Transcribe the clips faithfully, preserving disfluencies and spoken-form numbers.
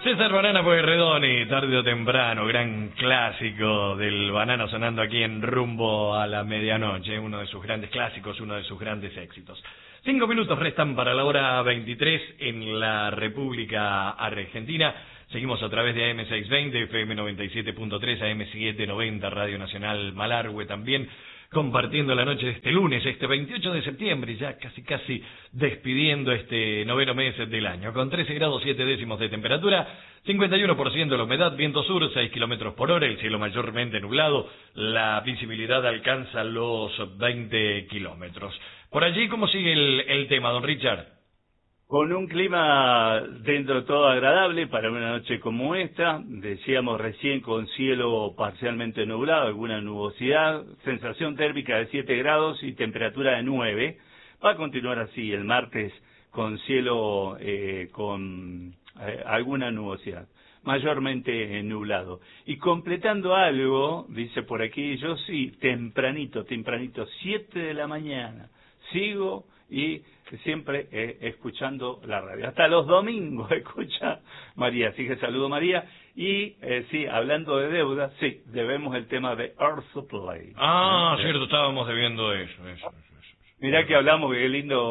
César Banana Pueyrredón, tarde o temprano, gran clásico del banano sonando aquí en Rumbo a la Medianoche, uno de sus grandes clásicos, uno de sus grandes éxitos. Cinco minutos restan para la hora veintitrés en la República Argentina. Seguimos a través de A M seiscientos veinte, F M noventa y siete punto tres, A M setecientos noventa, Radio Nacional Malargüe también, compartiendo la noche de este lunes, este veintiocho de septiembre, ya casi casi despidiendo este noveno mes del año, con trece grados siete décimos de temperatura, cincuenta y uno por ciento la humedad, viento sur, seis kilómetros por hora, el cielo mayormente nublado, la visibilidad alcanza los veinte kilómetros. Por allí, ¿cómo sigue el, el tema, don Richard? Con un clima dentro de todo agradable para una noche como esta, decíamos recién con cielo parcialmente nublado, alguna nubosidad, sensación térmica de siete grados y temperatura de nueve. Va a continuar así el martes con cielo eh, con eh, alguna nubosidad, mayormente eh, nublado. Y completando algo, dice por aquí, yo sí, tempranito, tempranito, siete de la mañana, sigo y siempre eh, escuchando la radio. Hasta los domingos escucha María, así que saludo María. Y eh, sí, hablando de deuda, sí, debemos el tema de Air Supply. Ah, ¿no? cierto, estábamos debiendo eso, eso, eso, eso. Mirá que hablamos, qué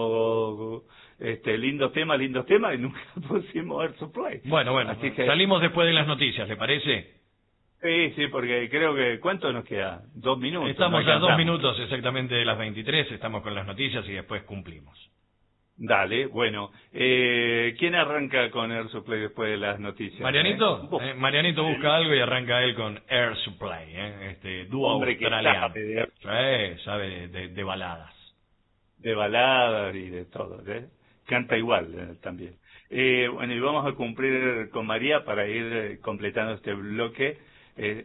lindo, este, lindos temas, lindos temas, y nunca pusimos Air Supply. Bueno, bueno, así que, salimos después de las noticias, ¿le parece? Sí, sí, porque creo que, ¿cuánto nos queda? Dos minutos. Estamos no a dos minutos exactamente de las veintitrés, estamos con las noticias y después cumplimos. Dale, bueno. Eh, ¿Quién arranca con Air Supply después de las noticias? ¿Marianito? ¿Eh? Eh, Marianito busca algo y arranca él con Air Supply, ¿eh? Este dúo Hombre australiano. Que sabe, de... sí, sabe de, de baladas. De baladas y de todo, ¿eh? Canta igual eh, también. Eh, bueno, y vamos a cumplir con María para ir eh, completando este bloque. Eh,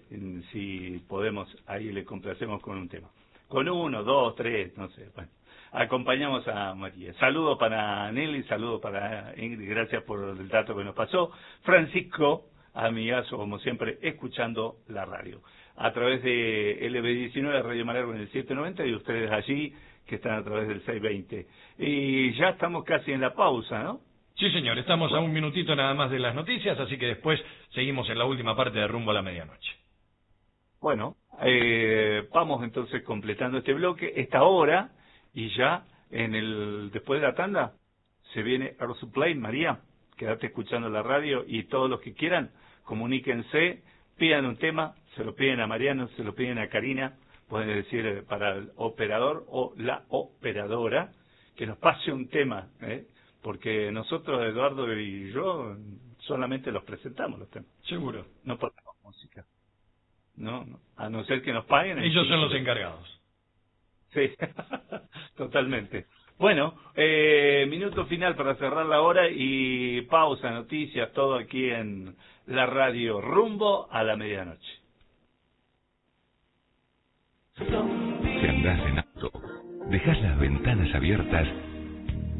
si podemos, ahí le complacemos con un tema. Con uno, dos, tres, no sé, bueno. Acompañamos a María. Saludo para Nelly, saludo para Ingrid, gracias por el dato que nos pasó. Francisco, amigazo, como siempre, escuchando la radio. A través de L B diecinueve, Radio Malargüe en el setecientos noventa, y ustedes allí, que están a través del seiscientos veinte. Y ya estamos casi en la pausa, ¿no? Sí, señor, estamos a un minutito nada más de las noticias, así que después seguimos en la última parte de Rumbo a la Medianoche. Bueno, eh, vamos entonces completando este bloque, esta hora. Y ya, en el después de la tanda, se viene Air Supply. María, quédate escuchando la radio y todos los que quieran, comuníquense, pidan un tema, se lo piden a Mariano, se lo piden a Karina, pueden decir para el operador o la operadora, que nos pase un tema, ¿eh? Porque nosotros, Eduardo y yo, solamente los presentamos los temas. Seguro. No ponemos música. No, no, a no ser que nos paguen. Ellos sí son los encargados. Sí, totalmente. Bueno, eh, minuto final para cerrar la hora y pausa, noticias, todo aquí en la radio Rumbo a la Medianoche. Si andás en auto, dejás las ventanas abiertas